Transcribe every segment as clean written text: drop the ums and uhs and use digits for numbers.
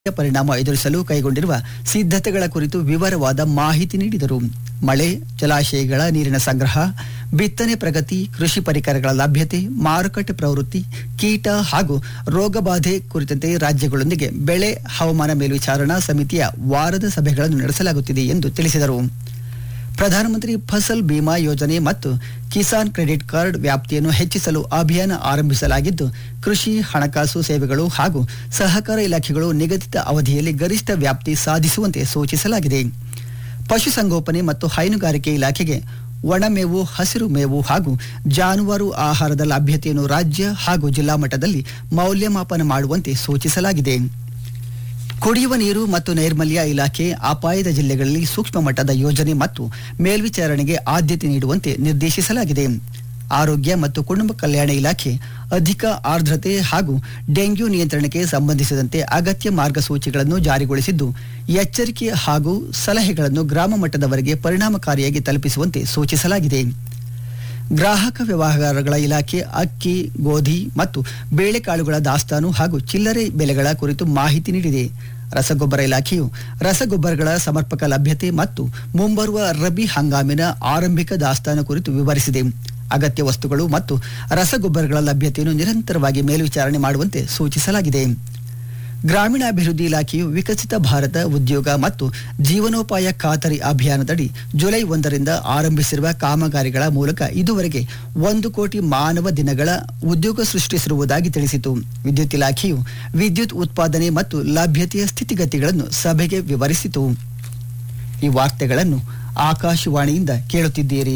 ಪರಿಣಾಮ ಎದುರಿಸಲು ಕೈಗೊಂಡಿರುವ ಸಿದ್ಧತೆಗಳ ಕುರಿತು ವಿವರವಾದ ಮಾಹಿತಿ ನೀಡಿದರು. ಮಳೆ, ಜಲಾಶಯಗಳ ನೀರಿನ ಸಂಗ್ರಹ, ಬಿತ್ತನೆ ಪ್ರಗತಿ, ಕೃಷಿ ಪರಿಕರಗಳ ಲಭ್ಯತೆ, ಮಾರುಕಟ್ಟೆ ಪ್ರವೃತ್ತಿ, ಕೀಟ ಹಾಗೂ ರೋಗಬಾಧೆ ಕುರಿತಂತೆ ರಾಜ್ಯಗಳೊಂದಿಗೆ ಬೆಳೆ ಹವಾಮಾನ ಮೇಲ್ವಿಚಾರಣಾ ಸಮಿತಿಯ ವಾರದ ಸಭೆಗಳನ್ನು ನಡೆಸಲಾಗುತ್ತಿದೆ ಎಂದು ತಿಳಿಸಿದರು. ಪ್ರಧಾನಮಂತ್ರಿ ಫಸಲ್ ಬಿಮಾ ಯೋಜನೆ ಮತ್ತು ಕಿಸಾನ್ ಕ್ರೆಡಿಟ್ ಕಾರ್ಡ್ ವ್ಯಾಪ್ತಿಯನ್ನು ಹೆಚ್ಚಿಸಲು ಅಭಿಯಾನ ಆರಂಭಿಸಲಾಗಿದ್ದು, ಕೃಷಿ, ಹಣಕಾಸು ಸೇವೆಗಳು ಹಾಗೂ ಸಹಕಾರ ಇಲಾಖೆಗಳು ನಿಗದಿತ ಅವಧಿಯಲ್ಲಿ ಗರಿಷ್ಠ ವ್ಯಾಪ್ತಿ ಸಾಧಿಸುವಂತೆ ಸೂಚಿಸಲಾಗಿದೆ. ಪಶುಸಂಗೋಪನೆ ಮತ್ತು ಹೈನುಗಾರಿಕೆ ಇಲಾಖೆಗೆ ಒಣಮೇವು, ಹಸಿರು ಮೇವು ಹಾಗೂ ಜಾನುವಾರು ಆಹಾರದ ಲಭ್ಯತೆಯನ್ನು ರಾಜ್ಯ ಹಾಗೂ ಜಿಲ್ಲಾ ಮಟ್ಟದಲ್ಲಿ ಮೌಲ್ಯಮಾಪನ ಮಾಡುವಂತೆ ಸೂಚಿಸಲಾಗಿದೆ. ಕುಡಿಯುವ ನೀರು ಮತ್ತು ನೈರ್ಮಲ್ಯ ಇಲಾಖೆ ಅಪಾಯದ ಜಿಲ್ಲೆಗಳಲ್ಲಿ ಸೂಕ್ಷ್ಮ ಮಟ್ಟದ ಯೋಜನೆ ಮತ್ತು ಮೇಲ್ವಿಚಾರಣೆಗೆ ಆದ್ಯತೆ ನೀಡುವಂತೆ ನಿರ್ದೇಶಿಸಲಾಗಿದೆ. ಆರೋಗ್ಯ ಮತ್ತು ಕುಟುಂಬ ಕಲ್ಯಾಣ ಇಲಾಖೆ ಅಧಿಕ ಆರ್ದ್ರತೆ ಹಾಗೂ ಡೆಂಗ್ಯೂ ನಿಯಂತ್ರಣಕ್ಕೆ ಸಂಬಂಧಿಸಿದಂತೆ ಅಗತ್ಯ ಮಾರ್ಗಸೂಚಿಗಳನ್ನು ಜಾರಿಗೊಳಿಸಿದ್ದು, ಎಚ್ಚರಿಕೆ ಹಾಗೂ ಸಲಹೆಗಳನ್ನು ಗ್ರಾಮ ಮಟ್ಟದವರೆಗೆ ಪರಿಣಾಮಕಾರಿಯಾಗಿ ತಲುಪಿಸುವಂತೆ ಸೂಚಿಸಲಾಗಿದೆ. ಗ್ರಾಹಕ ವ್ಯವಹಾರಗಳ ಇಲಾಖೆ ಅಕ್ಕಿ, ಗೋಧಿ ಮತ್ತು ಬೇಳೆಕಾಳುಗಳ ದಾಸ್ತಾನು ಹಾಗೂ ಚಿಲ್ಲರೆ ಬೆಲೆಗಳ ಕುರಿತು ಮಾಹಿತಿ ನೀಡಿದೆ. ರಸಗೊಬ್ಬರ ಇಲಾಖೆಯು ರಸಗೊಬ್ಬರಗಳ ಸಮರ್ಪಕ ಲಭ್ಯತೆ ಮತ್ತು ಮುಂಬರುವ ರಬಿ ಹಂಗಾಮಿನ ಆರಂಭಿಕ ದಾಸ್ತಾನು ಕುರಿತು ವಿವರಿಸಿದೆ. ಅಗತ್ಯ ವಸ್ತುಗಳು ಮತ್ತು ರಸಗೊಬ್ಬರಗಳ ಲಭ್ಯತೆಯನ್ನು ನಿರಂತರವಾಗಿ ಮೇಲ್ವಿಚಾರಣೆ ಮಾಡುವಂತೆ ಸೂಚಿಸಲಾಗಿದೆ. ಗ್ರಾಮೀಣಾಭಿವೃದ್ಧಿ ಇಲಾಖೆಯು ವಿಕಸಿತ ಭಾರತ ಉದ್ಯೋಗ ಮತ್ತು ಜೀವನೋಪಾಯ ಖಾತರಿ ಅಭಿಯಾನದಡಿ ಜುಲೈ 1ರಿಂದ ಆರಂಭಿಸಿರುವ ಕಾಮಗಾರಿಗಳ ಮೂಲಕ ಇದುವರೆಗೆ 1 ಕೋಟಿ ಮಾನವ ದಿನಗಳ ಉದ್ಯೋಗ ಸೃಷ್ಟಿಸಿರುವುದಾಗಿ ತಿಳಿಸಿತು. ವಿದ್ಯುತ್ ಇಲಾಖೆಯು ವಿದ್ಯುತ್ ಉತ್ಪಾದನೆ ಮತ್ತು ಲಭ್ಯತೆಯ ಸ್ಥಿತಿಗತಿಗಳನ್ನು ಸಭೆಗೆ ವಿವರಿಸಿತು. ಈ ವಾರ್ತೆಗಳನ್ನು ಆಕಾಶವಾಣಿಯಿಂದ ಕೇಳುತ್ತಿದ್ದೀರಿ.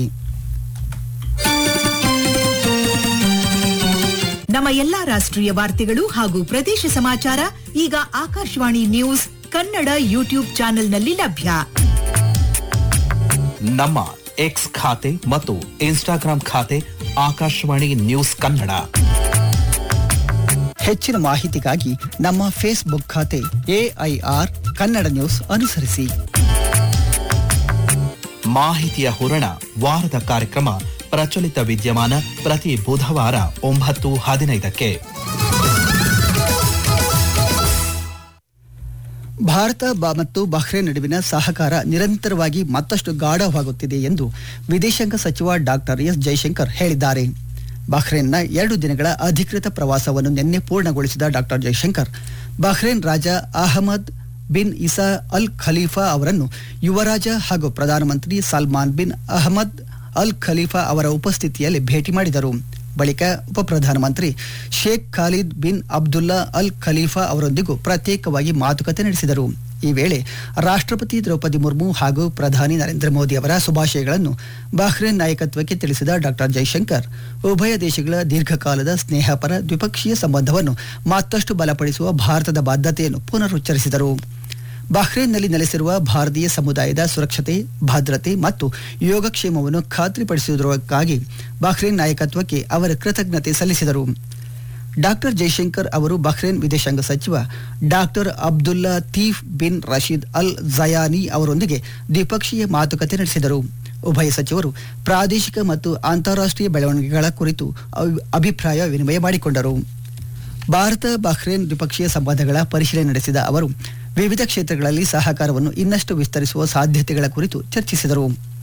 ನಮ್ಮ ಎಲ್ಲಾ ರಾಷ್ಟ್ರೀಯ ವಾರ್ತೆಗಳು ಹಾಗೂ ಪ್ರದೇಶ ಸಮಾಚಾರ ಈಗ ಆಕಾಶವಾಣಿ ನ್ಯೂಸ್ ಕನ್ನಡ ಯೂಟ್ಯೂಬ್ ಚಾನೆಲ್ನಲ್ಲಿ ಲಭ್ಯ. ನಮ್ಮ ಎಕ್ಸ್ ಖಾತೆ ಮತ್ತು ಇನ್ಸ್ಟಾಗ್ರಾಂ ಖಾತೆ ಆಕಾಶವಾಣಿ ನ್ಯೂಸ್ ಕನ್ನಡ. ಹೆಚ್ಚಿನ ಮಾಹಿತಿಗಾಗಿ ನಮ್ಮ ಫೇಸ್ಬುಕ್ ಖಾತೆ AIR ಕನ್ನಡ ನ್ಯೂಸ್ ಅನುಸರಿಸಿ. ಮಾಹಿತಿಯ ಹೂರಣ ವಾರದ ಕಾರ್ಯಕ್ರಮ ಪ್ರಚಲಿತ ವಿದ್ಯಮಾನ ಪ್ರತಿ ಬುಧವಾರ 9:15ಕ್ಕೆ. ಭಾರತ ಮತ್ತು ಬಹ್ರೇನ್ ನಡುವಿನ ಸಹಕಾರ ನಿರಂತರವಾಗಿ ಮತ್ತಷ್ಟು ಗಾಢವಾಗುತ್ತಿದೆ ಎಂದು ವಿದೇಶಾಂಗ ಸಚಿವ ಡಾಕ್ಟರ್ ಎಸ್ ಜೈಶಂಕರ್ ಹೇಳಿದ್ದಾರೆ. ಬಹ್ರೇನ್ನ 2 ದಿನಗಳ ಅಧಿಕೃತ ಪ್ರವಾಸವನ್ನು ನಿನ್ನೆ ಪೂರ್ಣಗೊಳಿಸಿದ ಡಾಕ್ಟರ್ ಜೈಶಂಕರ್ ಬಹ್ರೇನ್ ರಾಜ Ahmed bin Isa Al Khalifa ಅವರನ್ನು ಯುವರಾಜ ಹಾಗೂ ಪ್ರಧಾನಮಂತ್ರಿ Salman bin Ahmed Al Khalifa ಅವರ ಉಪಸ್ಥಿತಿಯಲ್ಲಿ ಭೇಟಿ ಮಾಡಿದರು. ಬಳಿಕ ಉಪಪ್ರಧಾನಮಂತ್ರಿ Sheikh Khalid bin Abdullah Al Khalifa ಅವರೊಂದಿಗೂ ಪ್ರತ್ಯೇಕವಾಗಿ ಮಾತುಕತೆ ನಡೆಸಿದರು. ಈ ವೇಳೆ ರಾಷ್ಟ್ರಪತಿ ದ್ರೌಪದಿ ಮುರ್ಮು ಹಾಗೂ ಪ್ರಧಾನಿ ನರೇಂದ್ರ ಮೋದಿ ಅವರ ಶುಭಾಶಯಗಳನ್ನು ಬಹ್ರೇನ್ ನಾಯಕತ್ವಕ್ಕೆ ತಿಳಿಸಿದ ಡಾಕ್ಟರ್ ಜೈಶಂಕರ್ ಉಭಯ ದೇಶಗಳ ದೀರ್ಘಕಾಲದ ಸ್ನೇಹಪರ ದ್ವಿಪಕ್ಷೀಯ ಸಂಬಂಧವನ್ನು ಮತ್ತಷ್ಟು ಬಲಪಡಿಸುವ ಭಾರತದ ಬದ್ಧತೆಯನ್ನು ಪುನರುಚ್ಚರಿಸಿದರು. ಬಹ್ರೇನ್ನಲ್ಲಿ ನೆಲೆಸಿರುವ ಭಾರತೀಯ ಸಮುದಾಯದ ಸುರಕ್ಷತೆ, ಭದ್ರತೆ ಮತ್ತು ಯೋಗಕ್ಷೇಮವನ್ನು ಖಾತ್ರಿಪಡಿಸುವುದಕ್ಕಾಗಿ ಬಹ್ರೇನ್ ನಾಯಕತ್ವಕ್ಕೆ ಅವರ ಕೃತಜ್ಞತೆ ಸಲ್ಲಿಸಿದರು. ಡಾಕ್ಟರ್ ಜೈಶಂಕರ್ ಅವರು ಬಹ್ರೇನ್ ವಿದೇಶಾಂಗ ಸಚಿವ ಡಾಕ್ಟರ್ ಅಬ್ದುಲ್ಲಾ ತೀಫ್ ಬಿನ್ ರಶೀದ್ ಅಲ್ ಜಯಾನಿ ಅವರೊಂದಿಗೆ ದ್ವಿಪಕ್ಷೀಯ ಮಾತುಕತೆ ನಡೆಸಿದರು. ಉಭಯ ಸಚಿವರು ಪ್ರಾದೇಶಿಕ ಮತ್ತು ಅಂತಾರಾಷ್ಟ್ರೀಯ ಬೆಳವಣಿಗೆಗಳ ಕುರಿತು ಅಭಿಪ್ರಾಯ ವಿನಿಮಯ ಮಾಡಿಕೊಂಡರು. ಭಾರತ ಬಹ್ರೇನ್ ದ್ವಿಪಕ್ಷೀಯ ಸಂಬಂಧಗಳ ಪರಿಶೀಲನೆ ನಡೆಸಿದ ಅವರು ವಿವಿಧ ಕ್ಷೇತ್ರಗಳಲ್ಲಿ ಸಹಕಾರವನ್ನು ಇನ್ನಷ್ಟು ವಿಸ್ತರಿಸುವ ಸಾಧ್ಯತೆಗಳ ಕುರಿತು ಚರ್ಚಿಸಿದರು.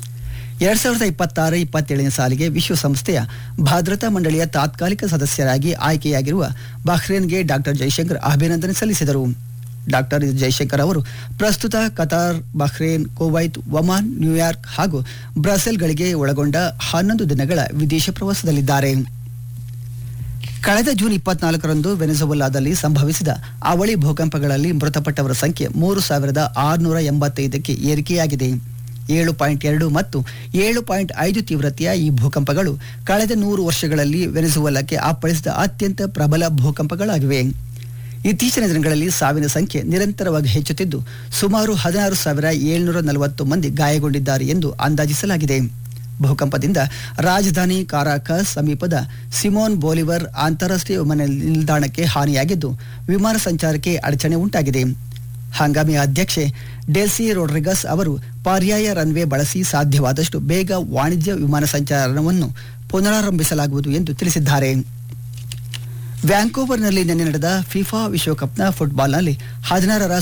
2026-27ನೇ ಸಾಲಿಗೆ ವಿಶ್ವಸಂಸ್ಥೆಯ ಭದ್ರತಾ ಮಂಡಳಿಯ ತಾತ್ಕಾಲಿಕ ಸದಸ್ಯರಾಗಿ ಆಯ್ಕೆಯಾಗಿರುವ ಬಹ್ರೇನ್ಗೆ ಡಾಕ್ಟರ್ ಜೈಶಂಕರ್ ಅಭಿನಂದನೆ ಸಲ್ಲಿಸಿದರು. ಡಾಕ್ಟರ್ ಜೈಶಂಕರ್ ಅವರು ಪ್ರಸ್ತುತ Qatar, Bahrain, Kuwait, Oman, New York ಹಾಗೂ ಬ್ರಸೆಲ್ಗಳಿಗೆ ಒಳಗೊಂಡ 11 ದಿನಗಳ ವಿದೇಶ ಪ್ರವಾಸದಲ್ಲಿದ್ದಾರೆ. ಕಳೆದ ಜೂನ್ 24ರಂದು ವೆನೆಜುವೆಲಾದಲ್ಲಿ ಸಂಭವಿಸಿದ ಅವಳಿ ಭೂಕಂಪಗಳಲ್ಲಿ ಮೃತಪಟ್ಟವರ ಸಂಖ್ಯೆ 3685ಕ್ಕೆ ಏರಿಕೆಯಾಗಿದೆ. 7.2 ಮತ್ತು 7.5 ತೀವ್ರತೆಯ ಈ ಭೂಕಂಪಗಳು ಕಳೆದ 100 ವರ್ಷಗಳಲ್ಲಿ ವೆನೆಜುವೆಲಾಕ್ಕೆ ಅಪ್ಪಳಿಸಿದ ಅತ್ಯಂತ ಪ್ರಬಲ ಭೂಕಂಪಗಳಾಗಿವೆ. ಇತ್ತೀಚಿನ ದಿನಗಳಲ್ಲಿ ಸಾವಿನ ಸಂಖ್ಯೆ ನಿರಂತರವಾಗಿ ಹೆಚ್ಚುತ್ತಿದ್ದು, ಸುಮಾರು 16,740 ಮಂದಿ ಗಾಯಗೊಂಡಿದ್ದಾರೆ ಎಂದು ಅಂದಾಜಿಸಲಾಗಿದೆ. ಭೂಕಂಪದಿಂದ ರಾಜಧಾನಿ ಕಾರಾಕಸ್ ಸಮೀಪದ ಸಿಮೋನ್ ಬೋಲಿವರ್ ಅಂತಾರಾಷ್ಟ್ರೀಯ ವಿಮಾನ ನಿಲ್ದಾಣಕ್ಕೆ ಹಾನಿಯಾಗಿದ್ದು, ವಿಮಾನ ಸಂಚಾರಕ್ಕೆ ಅಡಚಣೆ ಉಂಟಾಗಿದೆ. ಹಂಗಾಮಿ ಅಧ್ಯಕ್ಷೆ ಡೆಲ್ಸಿ ರೋಡ್ರಿಗಸ್ ಅವರು ಪರ್ಯಾಯ ರನ್ವೇ ಬಳಸಿ ಸಾಧ್ಯವಾದಷ್ಟು ಬೇಗ ವಾಣಿಜ್ಯ ವಿಮಾನ ಸಂಚಾರವನ್ನು ಪುನರಾರಂಭಿಸಲಾಗುವುದು ಎಂದು ತಿಳಿಸಿದ್ದಾರೆ. ವ್ಯಾಂಕೋವರ್ನಲ್ಲಿ ನಿನ್ನೆ ನಡೆದ ಫಿಫಾ ವಿಶ್ವಕಪ್ನ ಫುಟ್ಬಾಲ್ನಲ್ಲಿ 16ರ